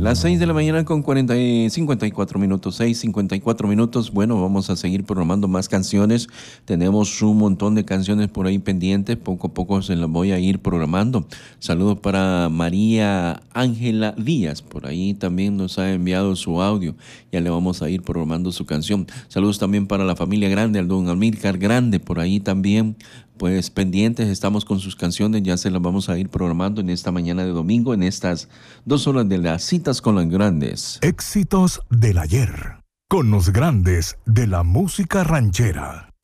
Las 6 de la mañana con 54 minutos, 6:54 minutos. Bueno, vamos a seguir programando más canciones. Tenemos un montón de canciones por ahí pendientes. Poco a poco se las voy a ir programando. Saludos para María Ángela Díaz. Por ahí también nos ha enviado su audio. Ya le vamos a ir programando su canción. Saludos también para la familia Grande, al don Amílcar Grande. Por ahí también, pues pendientes estamos con sus canciones. Ya se las vamos a ir programando en esta mañana de domingo, en estas 2 horas de las citas con los grandes. Éxitos del ayer, con los grandes de la música ranchera.